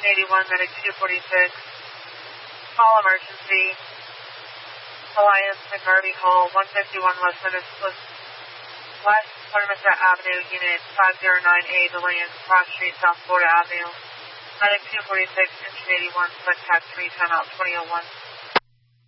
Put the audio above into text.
81, medic 246. Call emergency. Alliance McGarvey Hall, 151 West Somerset Avenue, Unit 509A, DeLand, Cross Street, South Florida Avenue. Medic 246, engine 81, contact 3, timeout 2001.